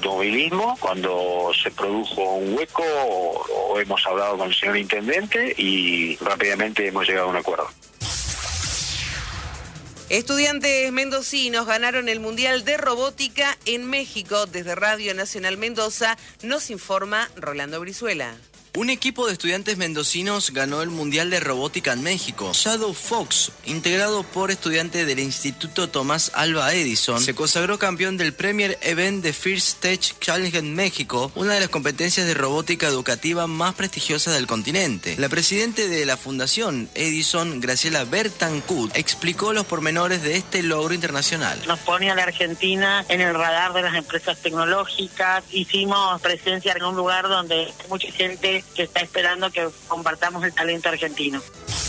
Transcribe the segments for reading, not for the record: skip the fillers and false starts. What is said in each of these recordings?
automovilismo. Cuando se produjo un hueco, o hemos hablado con el señor intendente y rápidamente hemos llegado a un acuerdo. Estudiantes mendocinos ganaron el Mundial de Robótica en México. Desde Radio Nacional Mendoza nos informa Rolando Brizuela. Un equipo de estudiantes mendocinos ganó el Mundial de Robótica en México. Shadow Fox, integrado por estudiantes del Instituto Tomás Alva Edison, se consagró campeón del Premier Event de First Stage Challenge en México, una de las competencias de robótica educativa más prestigiosas del continente. La presidenta de la Fundación Edison, Graciela Bertancourt, explicó los pormenores de este logro internacional. Nos pone a la Argentina en el radar de las empresas tecnológicas. Hicimos presencia en un lugar donde hay mucha gente que está esperando que compartamos el talento argentino.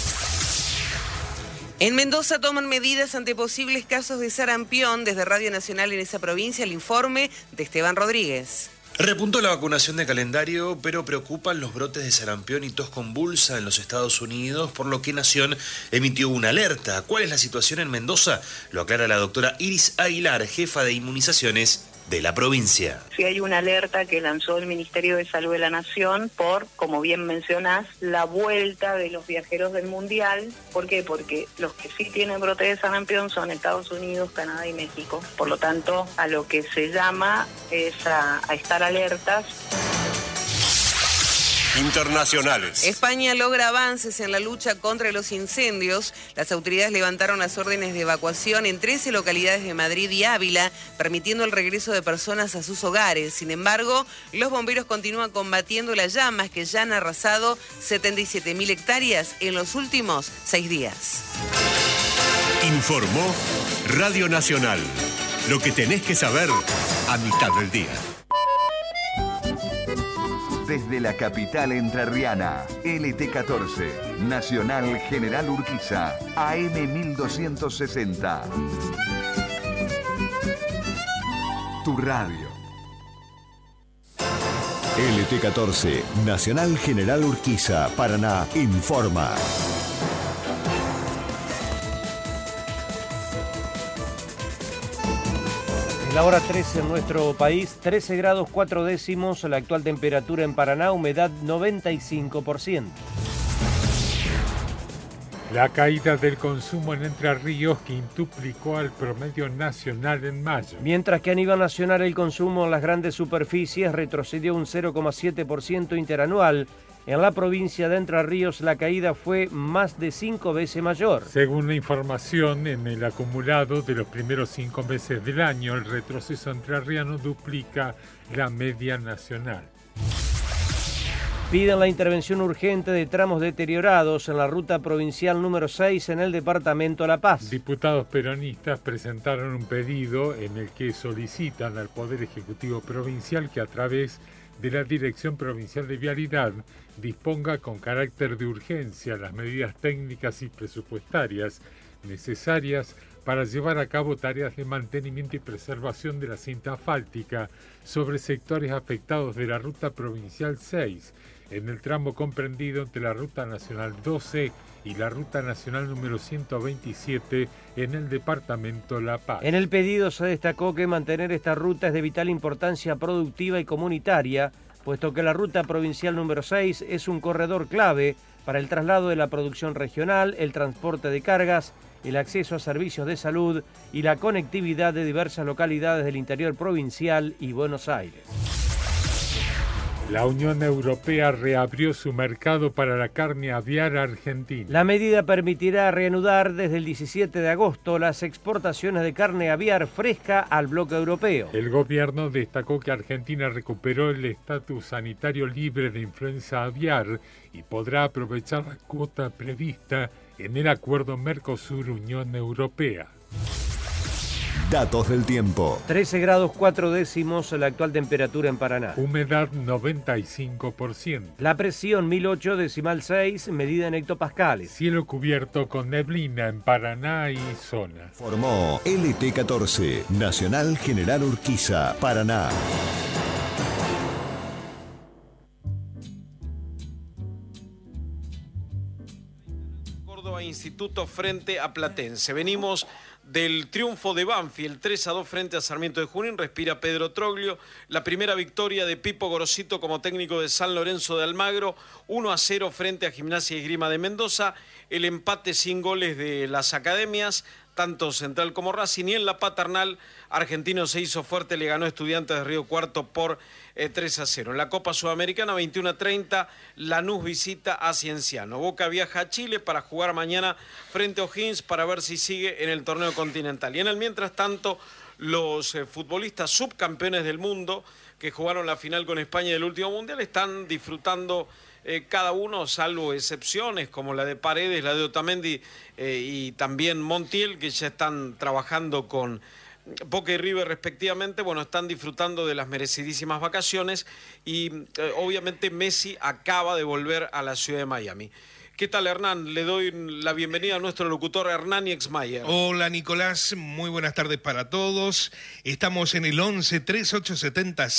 En Mendoza toman medidas ante posibles casos de sarampión. Desde Radio Nacional en esa provincia, el informe de Esteban Rodríguez. Repuntó la vacunación de calendario, pero preocupan los brotes de sarampión y tos convulsa en los Estados Unidos, por lo que Nación emitió una alerta. ¿Cuál es la situación en Mendoza? Lo aclara la doctora Iris Aguilar, jefa de inmunizaciones de la provincia. Sí, hay una alerta que lanzó el Ministerio de Salud de la Nación por, como bien mencionás, la vuelta de los viajeros del Mundial. ¿Por qué? Porque los que sí tienen brote de sarampión son Estados Unidos, Canadá y México. Por lo tanto, a lo que se llama es a estar alertas. Internacionales. España logra avances en la lucha contra los incendios. Las autoridades levantaron las órdenes de evacuación en 13 localidades de Madrid y Ávila, permitiendo el regreso de personas a sus hogares. Sin embargo, los bomberos continúan combatiendo las llamas que ya han arrasado 77.000 hectáreas en los últimos 6 días. Informó Radio Nacional. Lo que tenés que saber a mitad del día. Desde la capital entrerriana, LT14, Nacional General Urquiza, AM 1260. Tu radio. LT14, Nacional General Urquiza, Paraná, informa. La hora 13 en nuestro país, 13 grados 4 décimos, la actual temperatura en Paraná, humedad 95%. La caída del consumo en Entre Ríos quintuplicó al promedio nacional en mayo. Mientras que a nivel nacional el consumo en las grandes superficies retrocedió un 0,7% interanual, en la provincia de Entre Ríos la caída fue más de 5 veces mayor. Según la información, en el acumulado de los primeros 5 meses del año, el retroceso entrerriano duplica la media nacional. Piden la intervención urgente de tramos deteriorados en la ruta provincial número 6 en el departamento La Paz. Diputados peronistas presentaron un pedido en el que solicitan al Poder Ejecutivo Provincial que a través de la Dirección Provincial de Vialidad disponga con carácter de urgencia las medidas técnicas y presupuestarias necesarias para llevar a cabo tareas de mantenimiento y preservación de la cinta asfáltica sobre sectores afectados de la Ruta Provincial 6, en el tramo comprendido entre la Ruta Nacional 12 y la Ruta Nacional número 127 en el departamento La Paz. En el pedido se destacó que mantener esta ruta es de vital importancia productiva y comunitaria, puesto que la Ruta Provincial número 6 es un corredor clave para el traslado de la producción regional, el transporte de cargas, el acceso a servicios de salud y la conectividad de diversas localidades del interior provincial y Buenos Aires. La Unión Europea reabrió su mercado para la carne aviar argentina. La medida permitirá reanudar desde el 17 de agosto las exportaciones de carne aviar fresca al bloque europeo. El gobierno destacó que Argentina recuperó el estatus sanitario libre de influenza aviar y podrá aprovechar la cuota prevista en el acuerdo Mercosur-Unión Europea. Datos del tiempo. 13 grados 4 décimos la actual temperatura en Paraná. Humedad 95%. La presión 1008,6 medida en hectopascales. Cielo cubierto con neblina en Paraná y zona. Formó LT14, Nacional General Urquiza, Paraná. Córdoba Instituto frente a Platense. Venimos del triunfo de Banfield 3-2 frente a Sarmiento de Junín. Respira Pedro Troglio. La primera victoria de Pipo Gorosito como técnico de San Lorenzo de Almagro, 1-0 frente a Gimnasia y Esgrima de Mendoza. El empate sin goles de las academias, tanto Central como Racing. Y en la Paternal, Argentino se hizo fuerte, le ganó Estudiantes de Río Cuarto por 3-0. En la Copa Sudamericana, 21:30, Lanús visita a Cienciano. Boca viaja a Chile para jugar mañana frente a O'Higgins para ver si sigue en el torneo continental. Y en el mientras tanto, los futbolistas subcampeones del mundo que jugaron la final con España del último mundial están disfrutando cada uno, salvo excepciones como la de Paredes, la de Otamendi y también Montiel, que ya están trabajando con Boca y River respectivamente. Bueno, están disfrutando de las merecidísimas vacaciones y obviamente Messi acaba de volver a la ciudad de Miami. ¿Qué tal, Hernán? Le doy la bienvenida a nuestro locutor Hernán Exmayer. Hola, Nicolás. Muy buenas tardes para todos. Estamos en el 11 3870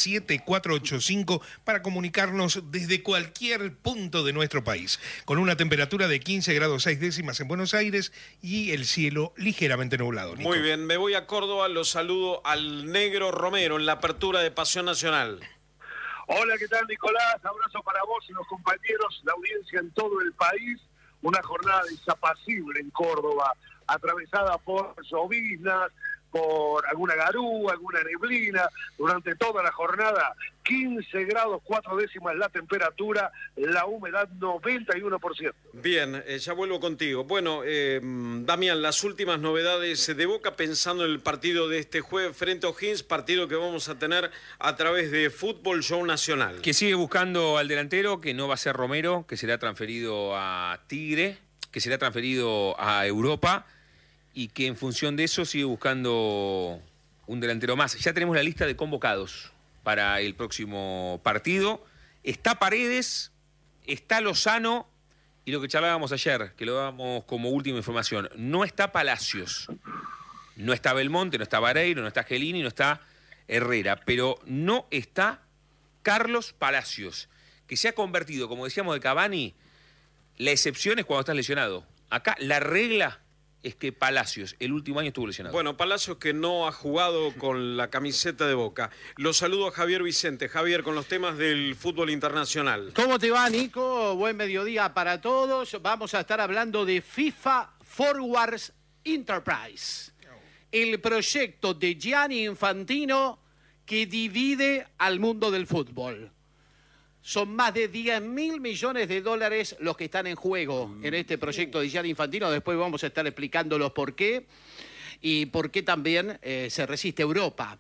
7485 para comunicarnos desde cualquier punto de nuestro país, con una temperatura de 15 grados 6 décimas en Buenos Aires y el cielo ligeramente nublado, Nico. Muy bien, me voy a Córdoba, los saludo al Negro Romero en la apertura de Pasión Nacional. Hola, ¿qué tal, Nicolás? Abrazo para vos y los compañeros, la audiencia en todo el país. Una jornada desapacible en Córdoba, atravesada por lloviznas, por alguna garúa, alguna neblina. Durante toda la jornada, 15 grados 4 décimas la temperatura, la humedad 91%. Bien, ya vuelvo contigo. Bueno, Damián, las últimas novedades de Boca pensando en el partido de este jueves frente a O'Higgins, partido que vamos a tener a través de Fútbol Show Nacional. Que sigue buscando al delantero, que no va a ser Romero, que será transferido a Tigre, que será transferido a Europa y que en función de eso sigue buscando un delantero más. Ya tenemos la lista de convocados para el próximo partido. Está Paredes, está Lozano y lo que charlábamos ayer, que lo dábamos como última información, no está Palacios, no está Belmonte, no está Vareiro, no está Gelini, no está Herrera, pero no está Carlos Palacios, que se ha convertido, como decíamos de Cavani, la excepción es cuando estás lesionado. Acá la regla es que Palacios el último año estuvo lesionado. Bueno, Palacios que no ha jugado con la camiseta de Boca. Los saludo a Javier Vicente. Javier, con los temas del fútbol internacional. ¿Cómo te va, Nico? Buen mediodía para todos. Vamos a estar hablando de FIFA Forwards Enterprise, el proyecto de Gianni Infantino que divide al mundo del fútbol. Son más de 10.000 millones de dólares los que están en juego en este proyecto de Gianni Infantino. Después vamos a estar explicándolos por qué y por qué también se resiste Europa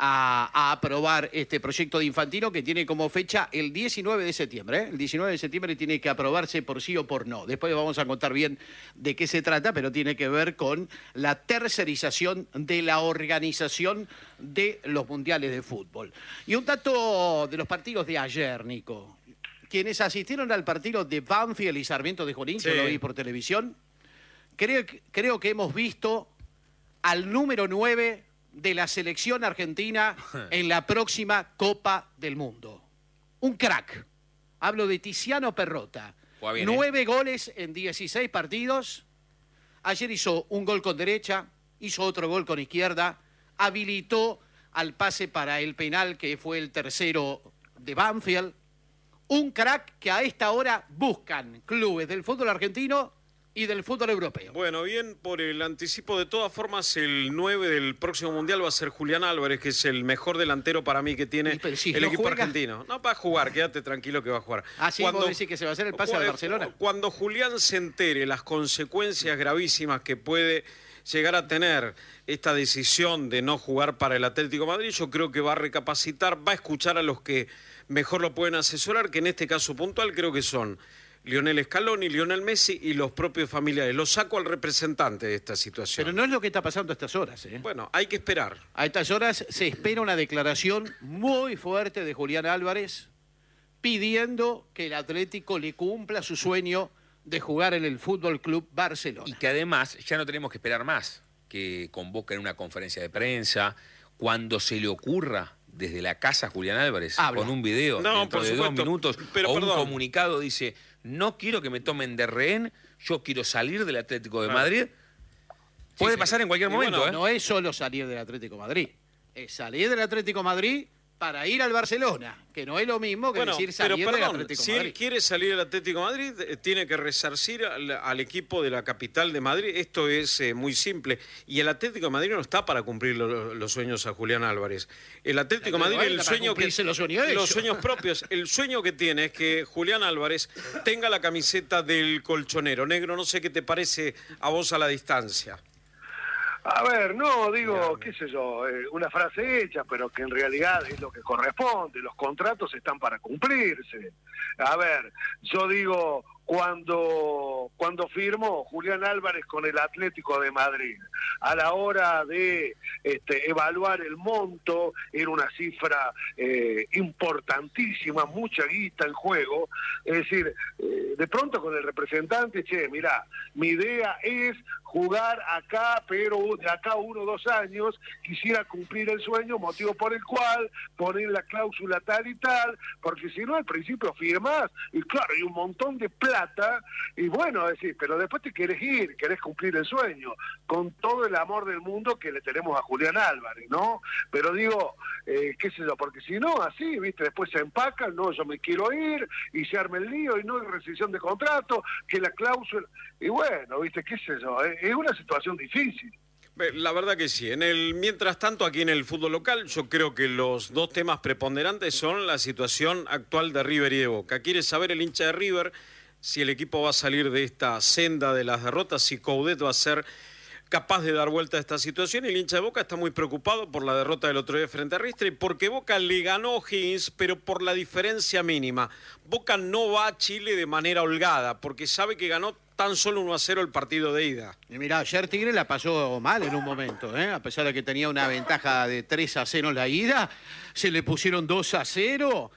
a aprobar este proyecto de Infantino, que tiene como fecha el 19 de septiembre. El 19 de septiembre tiene que aprobarse por sí o por no. Después vamos a contar bien de qué se trata, pero tiene que ver con la tercerización de la organización de los mundiales de fútbol. Y un dato de los partidos de ayer, Nico. Quienes asistieron al partido de Banfield y Sarmiento de Junín, que lo vi por televisión, creo que hemos visto al número 9 de la selección argentina en la próxima Copa del Mundo. Un crack. Hablo de Tiziano Perrota. 9 goles en 16 partidos. Ayer hizo un gol con derecha, hizo otro gol con izquierda, habilitó al pase para el penal, que fue el tercero de Banfield. Un crack que a esta hora buscan clubes del fútbol argentino y del fútbol europeo. Bueno, bien, por el anticipo, de todas formas, el 9 del próximo Mundial va a ser Julián Álvarez, que es el mejor delantero para mí que tiene el equipo argentino. No, va a jugar, quédate tranquilo que va a jugar. Ah, sí, vos decís que se va a hacer el pase al Barcelona. Cuando Julián se entere las consecuencias gravísimas que puede llegar a tener esta decisión de no jugar para el Atlético de Madrid, yo creo que va a recapacitar, va a escuchar a los que mejor lo pueden asesorar, que en este caso puntual creo que son Lionel Scaloni, Lionel Messi y los propios familiares. Lo saco al representante de esta situación. Pero no es lo que está pasando a estas horas, ¿eh? Bueno, hay que esperar. A estas horas se espera una declaración muy fuerte de Julián Álvarez pidiendo que el Atlético le cumpla su sueño de jugar en el Fútbol Club Barcelona. Y que además ya no tenemos que esperar más, que convoquen una conferencia de prensa cuando se le ocurra desde la casa Julián Álvarez, con un video dentro de 2 minutos, pero un comunicado dice: no quiero que me tomen de rehén, yo quiero salir del Atlético de Madrid. Puede pasar en cualquier momento. Bueno, no es solo salir del Atlético de Madrid, es salir del Atlético de Madrid para ir al Barcelona, que no es lo mismo que decir salir del Atlético de Madrid. Si él quiere salir del Atlético de Madrid, tiene que resarcir al equipo de la capital de Madrid. Esto es muy simple. Y el Atlético de Madrid no está para cumplir los sueños a Julián Álvarez. El Atlético de Madrid, el sueño que los sueños propios, el sueño que tiene es que Julián Álvarez tenga la camiseta del colchonero. Negro, no sé qué te parece a vos a la distancia. A ver, no, digo, qué sé yo, una frase hecha, pero que en realidad es lo que corresponde. Los contratos están para cumplirse. A ver, yo digo, cuando firmó Julián Álvarez con el Atlético de Madrid, a la hora de evaluar el monto, era una cifra importantísima, mucha guita en juego. Es decir, de pronto con el representante, mirá, mi idea es jugar acá, pero de acá 1 o 2 años quisiera cumplir el sueño, motivo por el cual poner la cláusula tal y tal, porque si no al principio firmas, y claro, hay un montón de plata, y bueno, es decir, pero después te querés ir, querés cumplir el sueño, con todo el amor del mundo que le tenemos a Julián Álvarez, ¿no? Pero digo, qué sé yo, porque si no, así, viste, después se empacan, no, yo me quiero ir, y se arma el lío, y no hay rescisión de contrato, que la cláusula, y bueno, viste, qué sé yo, es una situación difícil. La verdad que sí. Mientras tanto, aquí en el fútbol local, yo creo que los dos temas preponderantes son la situación actual de River y de Boca. Quiere saber el hincha de River si el equipo va a salir de esta senda de las derrotas, si Coudet va a ser capaz de dar vuelta a esta situación. El hincha de Boca está muy preocupado por la derrota del otro día frente a Ristre, porque Boca le ganó a O'Higgins, pero por la diferencia mínima. Boca no va a Chile de manera holgada, porque sabe que ganó tan solo 1-0 el partido de ida. Y mirá, ayer Tigre la pasó mal en un momento, a pesar de que tenía una ventaja de 3-0 en la ida, se le pusieron 2-0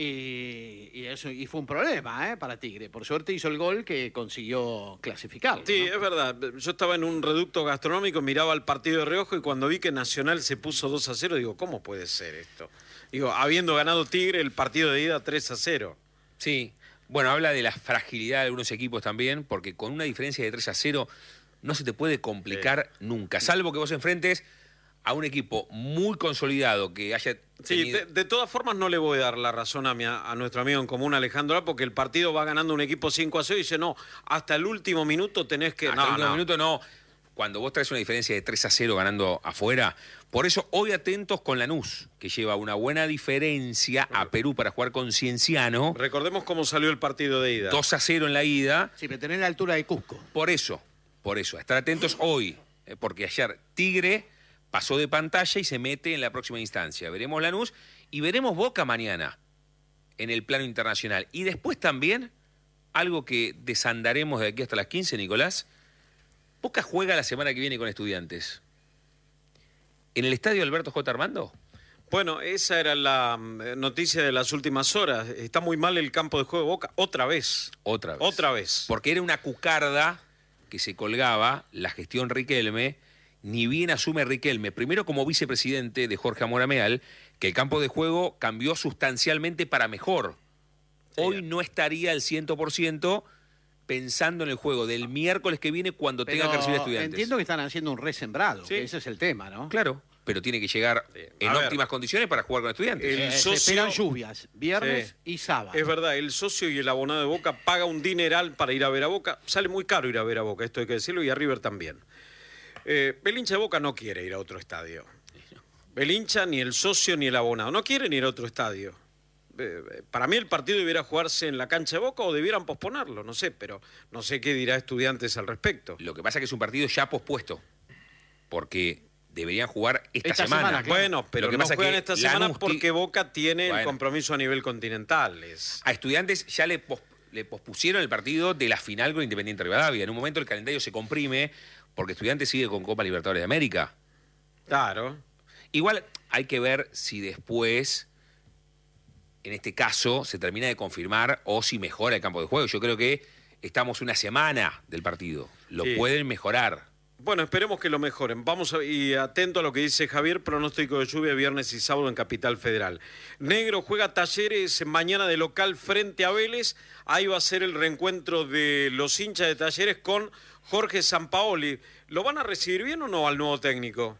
y fue un problema para Tigre. Por suerte hizo el gol que consiguió clasificar. Sí, ¿no? Es verdad. Yo estaba en un reducto gastronómico, miraba el partido de reojo y cuando vi que Nacional se puso 2-0, digo, ¿cómo puede ser esto? Digo, habiendo ganado Tigre el partido de ida 3-0. Sí. Bueno, habla de la fragilidad de algunos equipos también, porque con una diferencia de 3-0 no se te puede complicar nunca, salvo que vos enfrentes a un equipo muy consolidado que haya tenido... Sí, de todas formas no le voy a dar la razón a nuestro amigo en común, Alejandro A, porque el partido va ganando un equipo 5-0 y dice, no, hasta el último minuto tenés que... Hasta el último minuto no. Cuando vos traes una diferencia de 3-0 ganando afuera, por eso hoy atentos con Lanús, que lleva una buena diferencia a Perú para jugar con Cienciano. Recordemos cómo salió el partido de ida. 2-0 en la ida. Sí, pero tenés la altura de Cusco. Por eso, estar atentos hoy, porque ayer Tigre pasó de pantalla y se mete en la próxima instancia. Veremos Lanús y veremos Boca mañana en el plano internacional. Y después también, algo que desandaremos de aquí hasta las 15, Nicolás, Boca juega la semana que viene con Estudiantes. ¿En el estadio Alberto J. Armando? Bueno, esa era la noticia de las últimas horas. Está muy mal el campo de juego de Boca. Otra vez. Porque era una cucarda que se colgaba la gestión Riquelme. Ni bien asume Riquelme, primero como vicepresidente de Jorge Amorameal, que el campo de juego cambió sustancialmente para mejor. Hoy no estaría al 100%... pensando en el juego del miércoles que viene cuando tenga que recibir Estudiantes. Entiendo que están haciendo un resembrado, que ese es el tema, ¿no? Claro, pero tiene que llegar en óptimas condiciones para jugar con Estudiantes. Se esperan lluvias, viernes y sábado. Es verdad, el socio y el abonado de Boca paga un dineral para ir a ver a Boca. Sale muy caro ir a ver a Boca, esto hay que decirlo, y a River también. El hincha de Boca no quiere ir a otro estadio. El hincha, ni el socio, ni el abonado, no quieren ir a otro estadio. Para mí el partido debiera jugarse en la cancha de Boca o debieran posponerlo, no sé, pero no sé qué dirá Estudiantes al respecto. Lo que pasa es que es un partido ya pospuesto, porque deberían jugar esta semana. Claro. Bueno, pero no juegan esta semana porque Boca tiene el compromiso a nivel continental. A Estudiantes ya le pospusieron el partido de la final con Independiente Rivadavia. En un momento el calendario se comprime porque Estudiantes sigue con Copa Libertadores de América. Claro. Igual hay que ver si después... en este caso, se termina de confirmar o si mejora el campo de juego. Yo creo que estamos una semana del partido. Lo pueden mejorar. Bueno, esperemos que lo mejoren. Y atento a lo que dice Javier, pronóstico de lluvia viernes y sábado en Capital Federal. Negro juega Talleres mañana de local frente a Vélez. Ahí va a ser el reencuentro de los hinchas de Talleres con Jorge Sampaoli. ¿Lo van a recibir bien o no al nuevo técnico?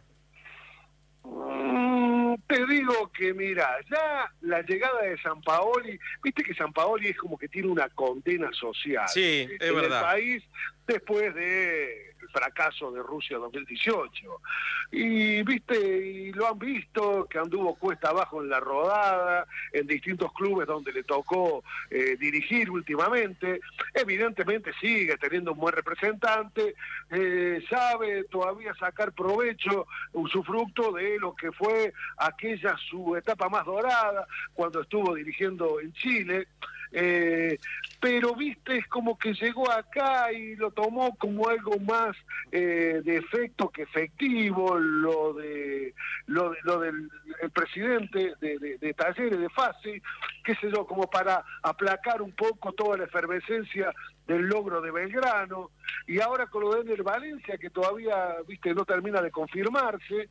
Te digo que, mira, ya la llegada de Sampaoli, viste que Sampaoli es como que tiene una condena social Sí, es en verdad. el país después del fracaso de Rusia 2018. Y viste, y lo han visto, que anduvo cuesta abajo en la rodada, en distintos clubes donde le tocó dirigir últimamente. Evidentemente sigue teniendo un buen representante, sabe todavía sacar provecho, usufructo de lo que fue aquella su etapa más dorada, cuando estuvo dirigiendo en Chile. Pero viste, es como que llegó acá y lo tomó como algo más de efecto que efectivo, lo del el presidente de Talleres, de Fassi, qué sé yo, como para aplacar un poco toda la efervescencia del logro de Belgrano, y ahora con lo de Ener Valencia, que todavía, viste, no termina de confirmarse,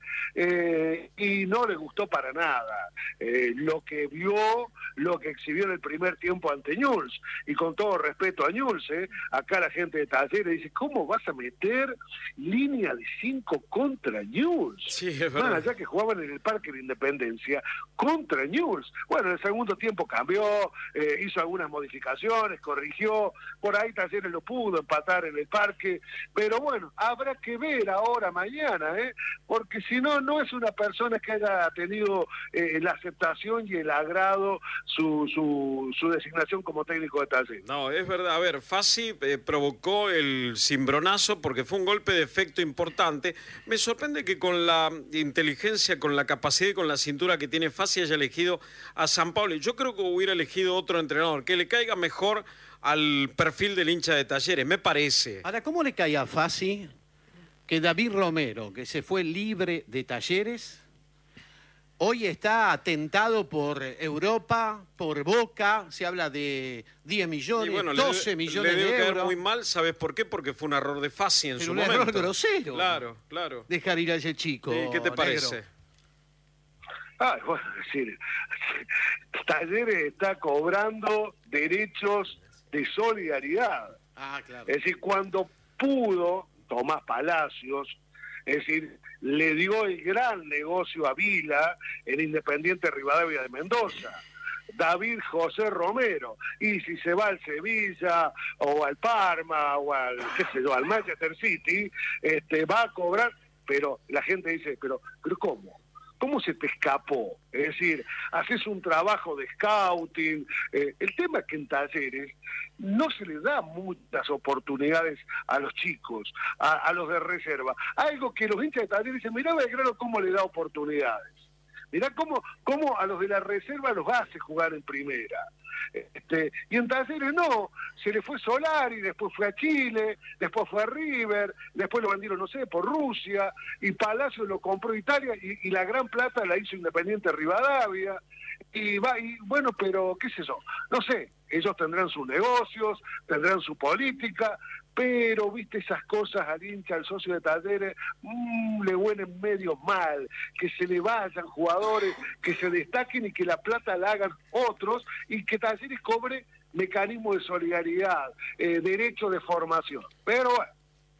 y no le gustó para nada lo que vio, lo que exhibió en el primer tiempo ante Newell's, y con todo respeto a Newell's, acá la gente de Talleres dice, ¿cómo vas a meter línea de 5 contra Newell's? Sí, es verdad. Allá que jugaban en el Parque de Independencia contra Newell's. Bueno, en el segundo tiempo cambió, hizo algunas modificaciones, corrigió, por ahí Talleres lo pudo empatar en el Parque, pero bueno, habrá que ver ahora, mañana, porque si no, no es una persona que haya tenido la aceptación y el agrado su designación como técnico de Talleres. No, es verdad. A ver, Fassi provocó el cimbronazo porque fue un golpe de efecto importante. Me sorprende que con la inteligencia, con la capacidad y con la cintura que tiene Fassi haya elegido a Sampaoli. Yo creo que hubiera elegido otro entrenador, que le caiga mejor al perfil del hincha de Talleres, me parece. Ahora, ¿cómo le cae a Fassi que David Romero, que se fue libre de Talleres, hoy está atentado por Europa, por Boca, se habla de 10 millones, Y bueno, 12 millones le debe de caer euros? muy mal, ¿sabes por qué? Porque fue un error de Fassi en Pero su un momento. error grosero. Claro, claro. Dejar ir a ese chico. ¿Y qué te negro. parece? Bueno, es decir, Talleres está cobrando derechos de solidaridad. Ah, claro. Es decir, cuando pudo, Tomás Palacios, es decir, le dio el gran negocio a Vila en Independiente Rivadavia de Mendoza. David José Romero, y si se va al Sevilla o al Parma o al, qué sé yo, al Manchester City, va a cobrar, pero la gente dice, pero ¿cómo? ¿Cómo se te escapó? Es decir, haces un trabajo de scouting. El tema es que en Talleres no se les da muchas oportunidades a los chicos, a los de reserva. Algo que los hinchas de Talleres dicen, mirá Belgrano cómo le da oportunidades. Mirá cómo a los de la reserva los hace jugar en primera. Y en Talleres no, se le fue Solari, después fue a Chile, después fue a River, después lo vendieron, no sé, por Rusia, y Palacio lo compró Italia, y la gran plata la hizo Independiente Rivadavia, y bueno, pero qué sé yo, no sé, ellos tendrán sus negocios, tendrán su política, pero viste esas cosas al hincha, al socio de Talleres, le huelen medio mal, que se le vayan jugadores, que se destaquen y que la plata la hagan otros, y que Talleres cobre mecanismo de solidaridad, derecho de formación. Pero bueno.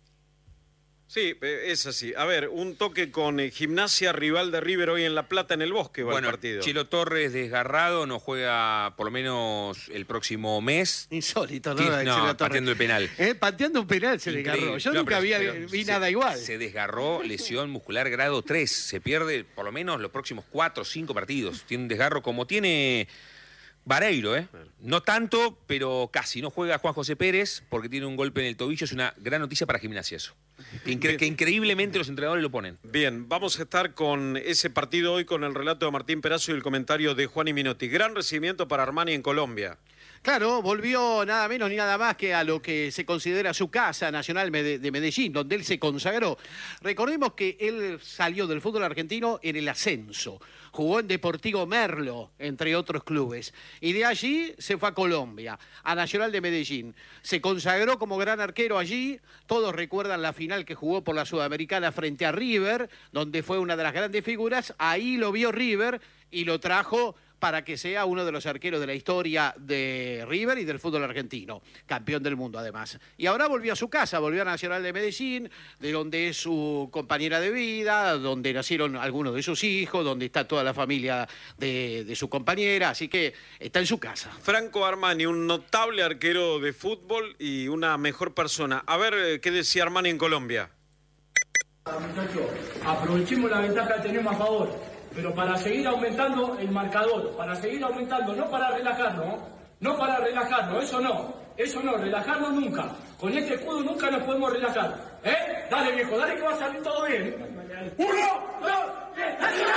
Sí, es así. A ver, un toque con Gimnasia, rival de River hoy en La Plata, en el Bosque, va el partido. Chilo Torres desgarrado, no juega por lo menos el próximo mes. Insólito, Sí, ¿no? no, pateando el penal. Pateando un penal se desgarró. Yo nunca vi nada igual. Se desgarró, lesión muscular grado 3. Se pierde por lo menos los próximos 4 o 5 partidos. Tiene un desgarro como tiene Vareiro, No tanto, pero casi. No juega Juan José Pérez porque tiene un golpe en el tobillo. Es una gran noticia para Gimnasia eso. Que increíblemente los entrenadores lo ponen. Bien, vamos a estar con ese partido hoy con el relato de Martín Perazo y el comentario de Juan y Minotti. Gran recibimiento para Armani en Colombia. Claro, volvió nada menos ni nada más que a lo que se considera su casa, Nacional de Medellín, donde él se consagró. Recordemos que él salió del fútbol argentino en el ascenso. Jugó en Deportivo Merlo, entre otros clubes. Y de allí se fue a Colombia, a Nacional de Medellín. Se consagró como gran arquero allí. Todos recuerdan la final que jugó por la Sudamericana frente a River, donde fue una de las grandes figuras. Ahí lo vio River y lo trajo para que sea uno de los arqueros de la historia de River y del fútbol argentino, campeón del mundo además. Y ahora volvió a su casa, volvió a Nacional de Medellín, de donde es su compañera de vida, donde nacieron algunos de sus hijos, donde está toda la familia de su compañera, así que está en su casa. Franco Armani, un notable arquero de fútbol y una mejor persona. A ver, ¿qué decía Armani en Colombia? Muchachos, aprovechemos la ventaja que tenemos a favor, pero para seguir aumentando el marcador, para seguir aumentando, no para relajarnos, no para relajarnos, eso no, relajarnos nunca. Con este escudo nunca nos podemos relajar. Dale viejo, dale que va a salir todo bien. 1, 2, 3,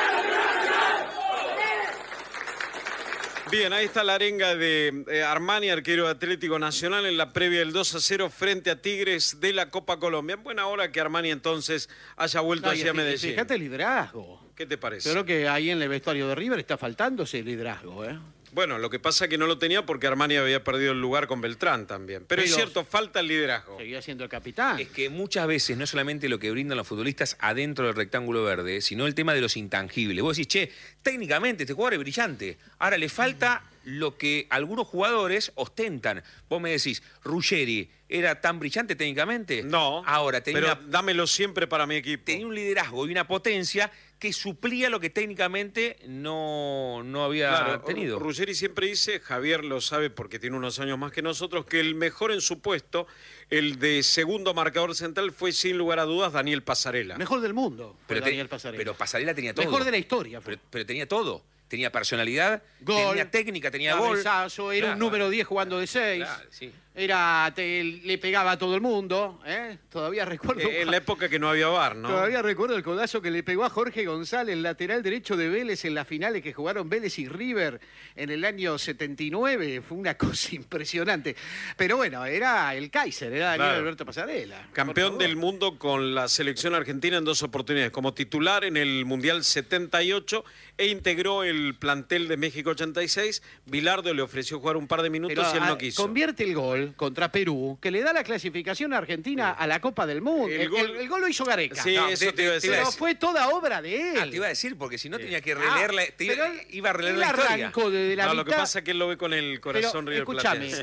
Bien, ahí está la arenga de Armani, arquero Atlético Nacional, en la previa del 2-0 frente a Tigres de la Copa Colombia. En buena hora que Armani entonces haya vuelto hacia Medellín. Fíjate el liderazgo. ¿Qué te parece? Creo que ahí en el vestuario de River está faltando ese liderazgo, Bueno, lo que pasa es que no lo tenía porque Armani había perdido el lugar con Beltrán también. Pero es cierto, falta el liderazgo. Seguía siendo el capitán. Es que muchas veces no es solamente lo que brindan los futbolistas adentro del rectángulo verde, sino el tema de los intangibles. Vos decís, che, técnicamente este jugador es brillante. Ahora le falta lo que algunos jugadores ostentan. Vos me decís, Ruggeri, ¿era tan brillante técnicamente? No, ahora tenía pero dámelo siempre para mi equipo. Tenía un liderazgo y una potencia que suplía lo que técnicamente no había tenido. Ruggeri siempre dice, Javier lo sabe porque tiene unos años más que nosotros, que el mejor en su puesto, el de segundo marcador central, fue sin lugar a dudas Daniel Pasarela. Mejor del mundo, Daniel Pasarela. Pero Pasarela tenía todo. Mejor de la historia. Pero tenía todo. Tenía personalidad, gol, tenía técnica, tenía gol. Era un número 10 jugando de 6. Claro, sí. Le pegaba a todo el mundo. Todavía recuerdo. En la época que no había VAR, ¿no? Todavía recuerdo el codazo que le pegó a Jorge González, lateral derecho de Vélez, en las finales que jugaron Vélez y River en el año 79. Fue una cosa impresionante. Pero bueno, era el Kaiser, era Daniel Alberto Pasarela. Campeón del mundo con la selección argentina en 2 oportunidades. Como titular en el Mundial 78 e integró el plantel de México 86. Bilardo le ofreció jugar un par de minutos y él no quiso. Convierte el gol contra Perú, que le da la clasificación a Argentina a la Copa del Mundo. El gol lo hizo Gareca. Sí, eso te iba a decir. Pero fue toda obra de él. Te iba a decir, porque si no tenía que releerla, iba a releer la historia. Arrancó desde la mitad. Lo que pasa es que él lo ve con el corazón River escúchame, Platense.